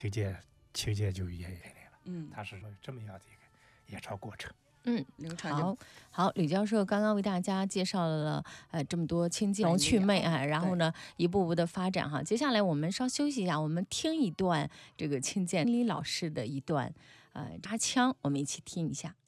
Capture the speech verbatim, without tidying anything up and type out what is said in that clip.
曲解曲解就越严厉了。 嗯， 它是这么样的一个演唱过程。 嗯，流传好好，吕教授刚刚为大家介绍了呃这么多清静趣味啊，然后呢一步步的发展哈。接下来我们稍休息一下，我们听一段这个清涧李老师的一段呃扎腔，我们一起听一下。